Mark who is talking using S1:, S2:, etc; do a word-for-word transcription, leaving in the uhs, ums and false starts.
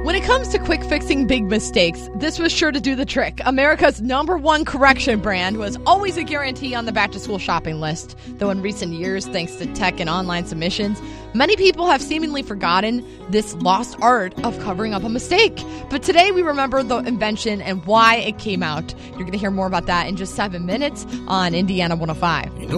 S1: When it comes to quick fixing big mistakes, this was sure to do the trick. America's number one correction brand was always a guarantee on the back-to-school shopping list. Though in recent years, thanks to tech and online submissions, many people have seemingly forgotten this lost art of covering up a mistake. But today we remember the invention and why it came out. You're going to hear more about that in just seven minutes on Indiana one oh five.
S2: You know